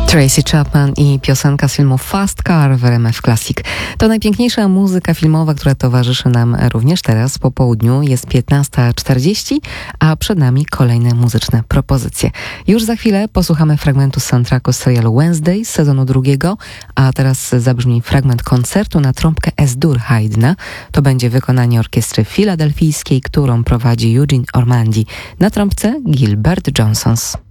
Tracy Chapman i piosenka z filmu Fast Car w RMF Classic. To najpiękniejsza muzyka filmowa, która towarzyszy nam również teraz po południu. Jest 15:40, a przed nami kolejne muzyczne propozycje. Już za chwilę posłuchamy fragmentu z soundtracku z serialu Wednesday z sezonu 2, a teraz zabrzmi fragment koncertu na trąbkę Es-Dur Haydna. To będzie wykonanie orkiestry filadelfijskiej, którą prowadzi Eugene Ormandy. Na trąbce Gilbert Johnsons.